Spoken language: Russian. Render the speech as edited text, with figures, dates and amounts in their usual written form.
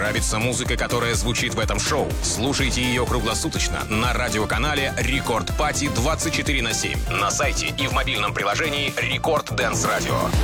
Нравится музыка, которая звучит в этом шоу? Слушайте ее круглосуточно на радиоканале Рекорд Пати 24/7, на сайте и в мобильном приложении Рекорд Дэнс Радио.